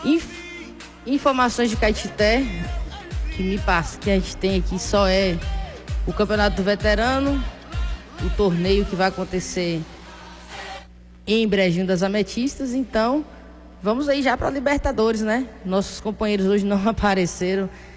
Informações de Caetité, que me passa, que a gente tem aqui só é o Campeonato do Veterano, o torneio que vai acontecer em Brejinho das Ametistas. Então, vamos aí já para a Libertadores, né? Nossos companheiros hoje não apareceram.